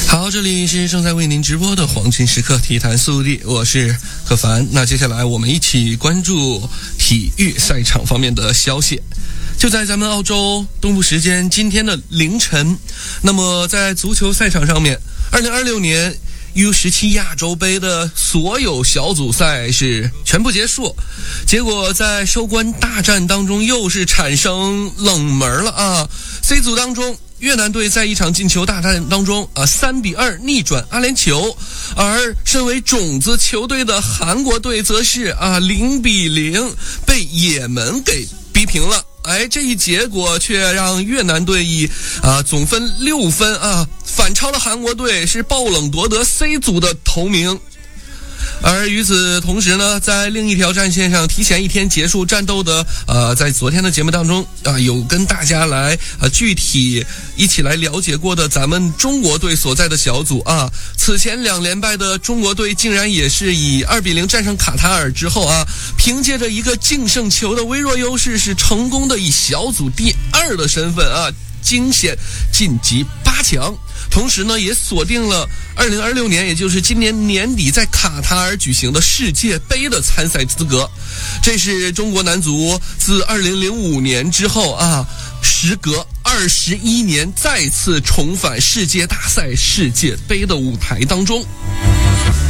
好，这里是正在为您直播的黄金时刻体坛速递，我是何凡。那接下来我们一起关注体育赛场方面的消息。就在咱们澳洲东部时间今天的凌晨，那么在足球赛场上面，2026年U17亚洲杯的所有小组赛是全部结束，结果在收官大战当中又是产生冷门了啊。C 组当中，越南队在一场进球大战当中3-2逆转阿联酋，而身为种子球队的韩国队则是0-0被也门给逼平了。这一结果却让越南队以总分6分反超了韩国队，是爆冷夺得 C 组的头名。而与此同时呢，在另一条战线上提前一天结束战斗的在昨天的节目当中有跟大家来具体一起来了解过的咱们中国队所在的小组此前2连败的中国队竟然也是以2-0战胜卡塔尔之后凭借着一个净胜球的微弱优势，是成功的以小组第2的身份惊险晋级8强，同时呢也锁定了2026年，也就是今年年底在卡塔尔举行的世界杯的参赛资格。这是中国男足自2005年之后时隔21年再次重返世界大赛世界杯的舞台当中。